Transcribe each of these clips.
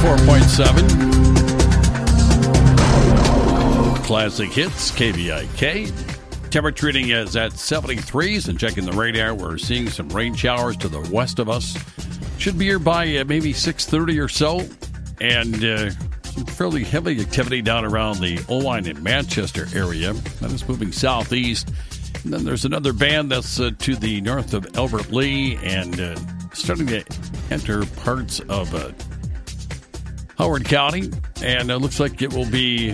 104.7. Classic Hits, KVIK. Temperature reading is at 73s, and checking the radar, we're seeing some rain showers to the west of us. Should be here by maybe 6:30 or so, and some fairly heavy activity down around the Oline and Manchester area. That is moving southeast. And then there's another band that's to the north of Albert Lee and starting to enter parts of Howard County, and it looks like it will be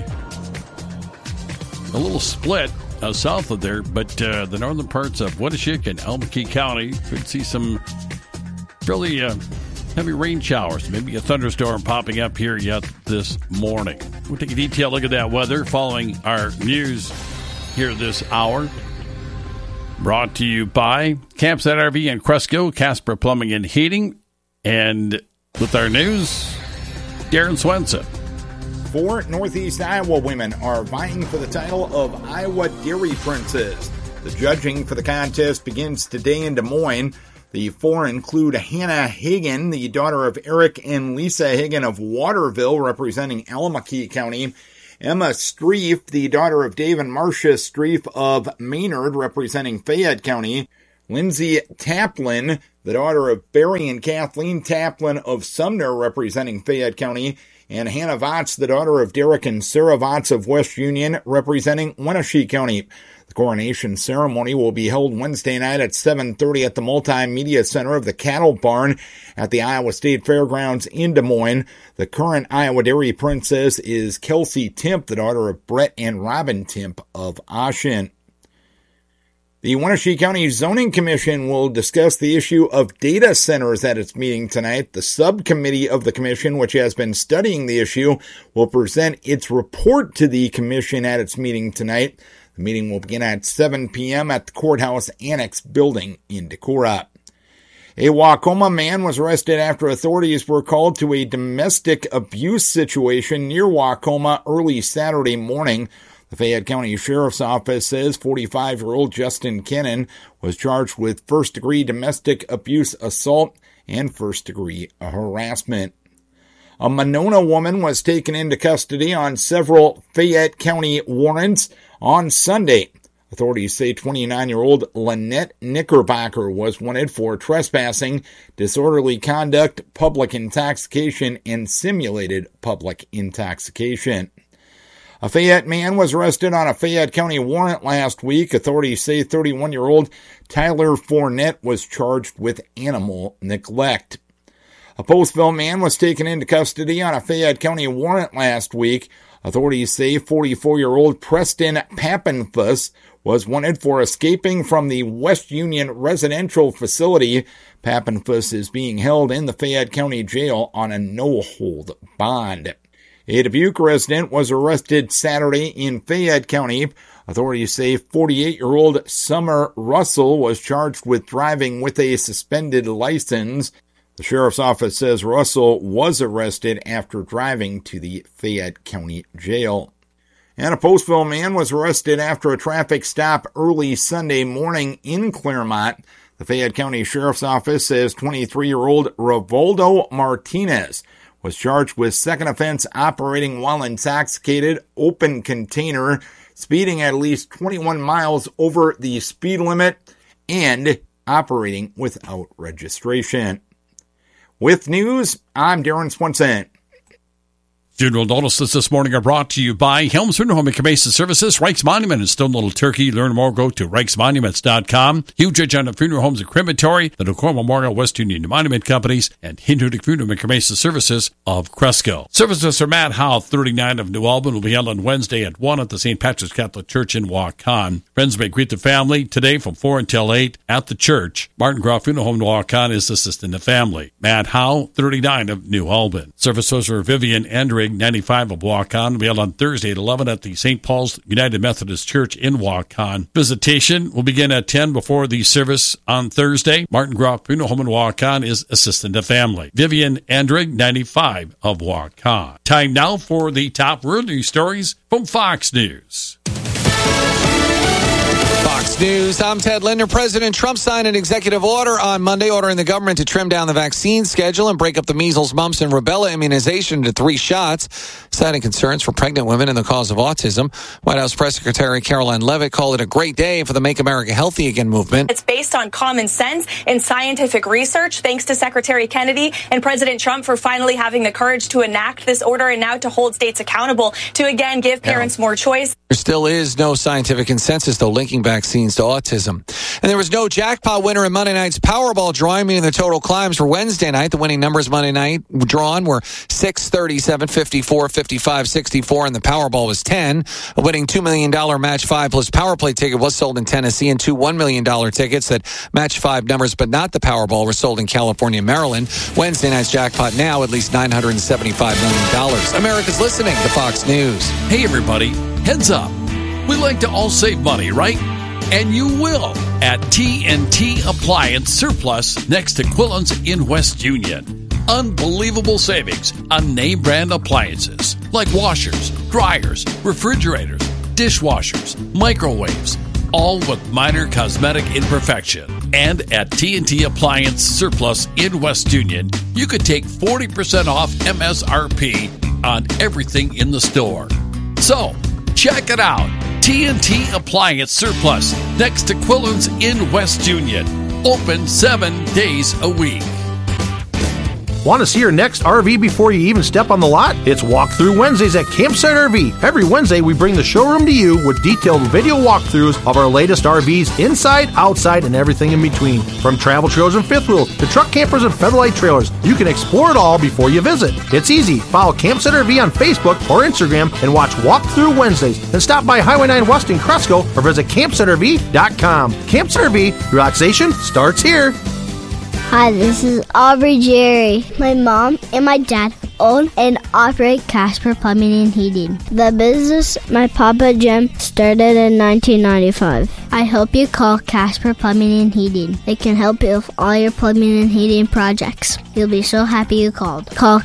a little split south of there, but the northern parts of Winneshiek and Albuquerque County could see some fairly heavy rain showers, maybe a thunderstorm popping up here yet this morning. We'll take a detailed look at that weather following our news here this hour. Brought to you by Campsite RV and Cresco, Casper Plumbing and Heating, and with our news, Darren Swenson. 4 Northeast Iowa women are vying for the title of Iowa Dairy Princess. The judging for the contest begins today in Des Moines. The 4 include Hannah Hagen, the daughter of Eric and Lisa Hagen of Waterville, representing Alameda County; Emma Streif, the daughter of Dave and Marcia Streif of Maynard, representing Fayette County; Lindsay Taplin, the daughter of Barry and Kathleen Taplin of Sumner, representing Fayette County; and Hannah Votz, the daughter of Derek and Sarah Votz of West Union, representing Wenatchee County. The coronation ceremony will be held Wednesday night at 7:30 at the Multimedia Center of the Cattle Barn at the Iowa State Fairgrounds in Des Moines. The current Iowa Dairy Princess is Kelsey Timp, the daughter of Brett and Robin Timp of Ashen. The Wenatchee County Zoning Commission will discuss the issue of data centers at its meeting tonight. The subcommittee of the commission, which has been studying the issue, will present its report to the commission at its meeting tonight. The meeting will begin at 7 p.m. at the Courthouse Annex building in Decorah. A Waukoma man was arrested after authorities were called to a domestic abuse situation near Waukoma early Saturday morning. The Fayette County Sheriff's Office says 45-year-old Justin Kennan was charged with first-degree domestic abuse assault and first-degree harassment. A Monona woman was taken into custody on several Fayette County warrants on Sunday. Authorities say 29-year-old Lynette Knickerbocker was wanted for trespassing, disorderly conduct, public intoxication, and simulated public intoxication. A Fayette man was arrested on a Fayette County warrant last week. Authorities say 31-year-old Tyler Fournette was charged with animal neglect. A Postville man was taken into custody on a Fayette County warrant last week. Authorities say 44-year-old Preston Pappenfuss was wanted for escaping from the West Union residential facility. Pappenfuss is being held in the Fayette County Jail on a no-hold bond. A Dubuque resident was arrested Saturday in Fayette County. Authorities say 48-year-old Summer Russell was charged with driving with a suspended license. The Sheriff's Office says Russell was arrested after driving to the Fayette County Jail. And a Postville man was arrested after a traffic stop early Sunday morning in Claremont. The Fayette County Sheriff's Office says 23-year-old Rivaldo Martinez was charged with second offense operating while intoxicated, open container, speeding at least 21 miles over the speed limit, and operating without registration. With news, I'm Darren Swenson. Funeral notices this morning are brought to you by Helms Funeral Home and Cremation Services, Reichs Monument in Stone Little Turkey. Learn more, go to reichsmonuments.com. Huge agenda Funeral Homes and Crematory, the Decorah Memorial West Union Monument Companies, and Hindudic Funeral and Cremation Services of Cresco. Services for Matt Howe, 39 of New Albin, will be held on Wednesday at 1 at the St. Patrick's Catholic Church in Waukon. Friends may greet the family today from 4 until 8 at the church. Martin Groff Funeral Home in Waukon is assisting the family. Matt Howe, 39 of New Albin. Services for Vivian Endrig, 95 of Waukon, will be held on Thursday at 11 at the St. Paul's United Methodist Church in Waukon. Visitation will begin at 10 before the service on Thursday. Martin Groff Funeral Home in Waukon is assisting the family. Vivian Endrig, 95 of Waukon. Time now for the top world news stories from Fox News. Fox Fox News, I'm Ted Linder. President Trump signed an executive order on Monday ordering the government to trim down the vaccine schedule and break up the measles, mumps, and rubella immunization into 3 shots, citing concerns for pregnant women and the cause of autism. White House Press Secretary Caroline Leavitt called it a great day for the Make America Healthy Again movement. It's based on common sense and scientific research. Thanks to Secretary Kennedy and President Trump for finally having the courage to enact this order and now to hold states accountable to again give parents more choice. There still is no scientific consensus, though, linking vaccines to autism. And there was no jackpot winner in Monday night's Powerball drawing, meaning the total climbs for Wednesday night. The winning numbers Monday night drawn were 6, 37, 54, 55, 64, and the Powerball was 10. A winning $2 million Match 5 plus Power Play ticket was sold in Tennessee, and 2 $1 million tickets that match 5 numbers but not the Powerball were sold in California and Maryland. Wednesday night's jackpot now at least $975 million. America's listening to Fox News. Hey, everybody, heads up. We like to all save money, right? And you will at TNT Appliance Surplus next to Quillen's in West Union. Unbelievable savings on name brand appliances like washers, dryers, refrigerators, dishwashers, microwaves, all with minor cosmetic imperfection. And at TNT Appliance Surplus in West Union, you could take 40% off MSRP on everything in the store. So, check it out. TNT Appliance Surplus next to Quillen's in West Union. Open 7 days a week. Want to see your next RV before you even step on the lot? It's Walkthrough Wednesdays at Campsite RV. Every Wednesday, we bring the showroom to you with detailed video walkthroughs of our latest RVs inside, outside, and everything in between. From travel trailers and fifth wheels to truck campers and Featherlight trailers, you can explore it all before you visit. It's easy. Follow Campsite RV on Facebook or Instagram and watch Walkthrough Wednesdays. Then stop by Highway 9 West in Cresco or visit CampsiteRV.com. Campsite RV, relaxation starts here. Hi, this is Aubrey Jerry. My mom and my dad own and operate Casper Plumbing and Heating. The business my Papa Jim started in 1995. I hope you call Casper Plumbing and Heating. They can help you with all your plumbing and heating projects. You'll be so happy you called. Call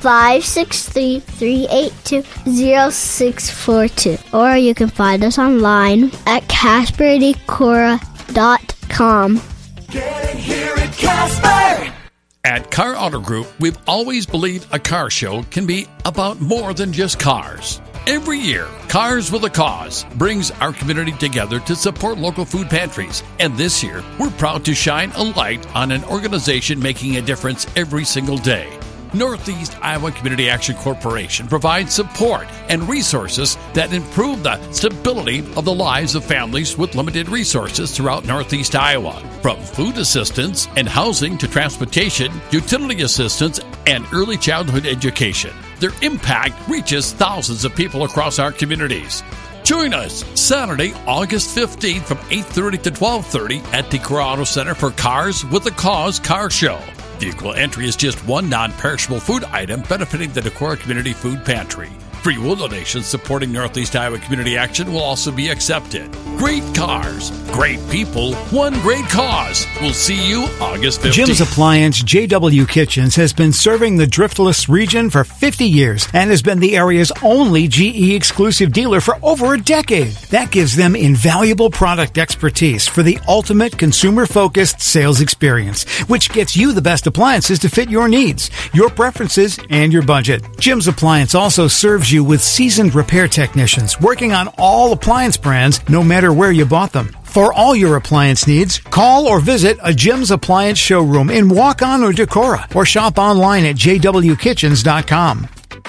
563-382-0642. Or you can find us online at CasperDecora.com. Get it here at Casper! At Car Auto Group, we've always believed a car show can be about more than just cars. Every year, Cars with a Cause brings our community together to support local food pantries. And this year, we're proud to shine a light on an organization making a difference every single day. Northeast Iowa Community Action Corporation provides support and resources that improve the stability of the lives of families with limited resources throughout Northeast Iowa. From food assistance and housing to transportation, utility assistance, and early childhood education, their impact reaches thousands of people across our communities. Join us Saturday, August 15th from 8:30 to 12:30 at Decorah Auto Center for Cars with a Cause Car Show. Vehicle entry is just one non-perishable food item benefiting the Decorah Community Food Pantry. Free will donations supporting Northeast Iowa Community Action will also be accepted. Great cars, great people, one great cause. We'll see you August 15th. Jim's Appliance JW Kitchens has been serving the Driftless region for 50 years and has been the area's only GE exclusive dealer for over a decade. That gives them invaluable product expertise for the ultimate consumer-focused sales experience, which gets you the best appliances to fit your needs, your preferences, and your budget. Jim's Appliance also serves you with seasoned repair technicians working on all appliance brands, no matter where you bought them. For all your appliance needs, call or visit a Jim's Appliance showroom in Waukon or Decorah, or shop online at jwkitchens.com.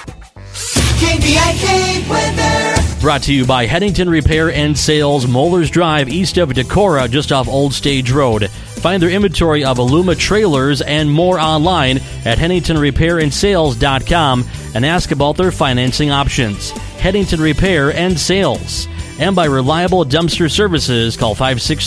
KVIK weather. Brought to you by Headington Repair and Sales, Moeller's Drive, east of Decorah, just off Old Stage Road. Find their inventory of Aluma trailers and more online at HeadingtonRepairandSales.com and ask about their financing options. Headington Repair and Sales. And by Reliable Dumpster Services, call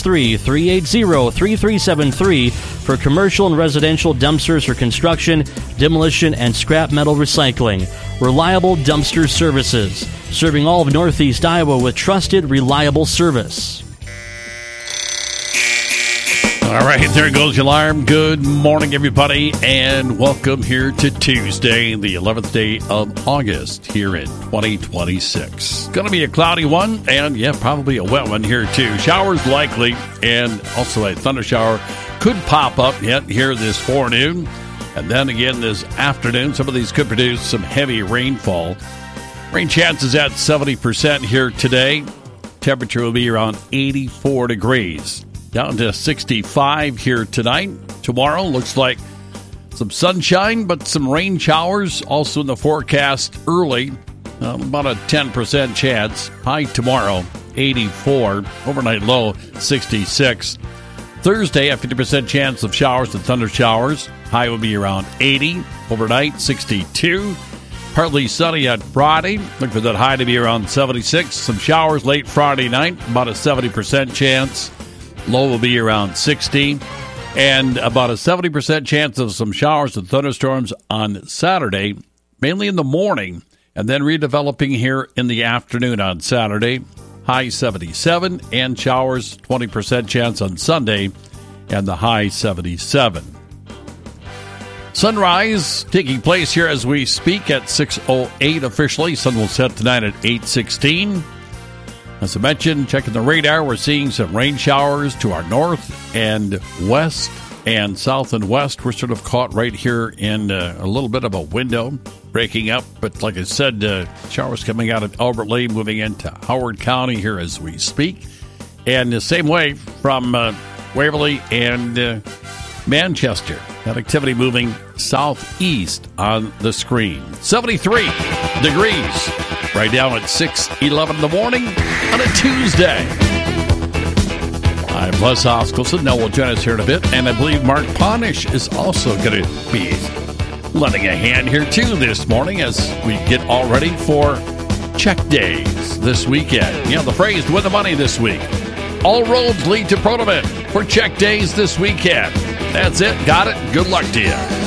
563-380-3373 for commercial and residential dumpsters for construction, demolition, and scrap metal recycling. Reliable Dumpster Services, serving all of Northeast Iowa with trusted, reliable service. All right, there goes your alarm. Good morning, everybody, and welcome here to Tuesday, the 11th day of August here in 2026. Going to be a cloudy one, and yeah, probably a wet one here too. Showers likely, and also a thunder shower could pop up yet here this forenoon. And then again this afternoon, some of these could produce some heavy rainfall. Rain chances at 70% here today. Temperature will be around 84 degrees. Down to 65 here tonight. Tomorrow looks like some sunshine, but some rain showers also in the forecast early. About a 10% chance. High tomorrow, 84. Overnight low, 66. Thursday, a 50% chance of showers and thunder showers. High will be around 80. Overnight, 62. Partly sunny on Friday. Look for that high to be around 76. Some showers late Friday night. About a 70% chance. Low will be around 60, and about a 70% chance of some showers and thunderstorms on Saturday, mainly in the morning, and then redeveloping here in the afternoon on Saturday. High 77, and showers 20% chance on Sunday, and the high 77. Sunrise taking place here as we speak at 6:08 officially. Sun will set tonight at 8:16. As I mentioned, checking the radar, we're seeing some rain showers to our north and west and south and west. We're sort of caught right here in a little bit of a window breaking up. But like I said, showers coming out of Albert Lea, moving into Howard County here as we speak. And the same way from Waverly and Manchester. That activity moving southeast on the screen. 73 degrees. Right down at 6:11 in the morning on a Tuesday. I'm Les Hoskelson. Noah will join us here in a bit. And I believe Mark Ponish is also going to be lending a hand here, too, this morning as we get all ready for check days this weekend. You know, the phrase to win the money this week. All roads lead to Protoman for check days this weekend. That's it. Got it. Good luck to you.